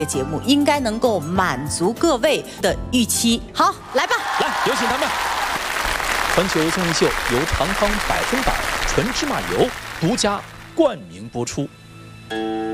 节目应该能够满足各位的预期。好，来吧， 来，有请他们。环球综艺秀由长康100%纯芝麻油独家冠名播出。